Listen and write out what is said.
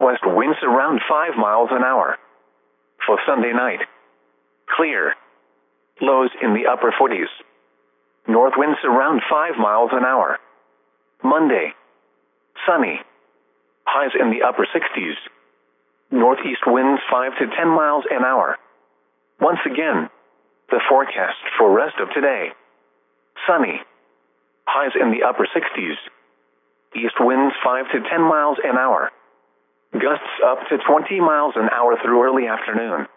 southwest winds around 5 miles an hour. For Sunday night, clear. Lows in the upper 40s. North winds around 5 miles an hour. Monday, sunny. Highs in the upper 60s. Northeast winds 5 to 10 miles an hour. Once again, the forecast for rest of today. Sunny. Highs in the upper 60s. East winds 5 to 10 miles an hour. Gusts up to 20 miles an hour through early afternoon.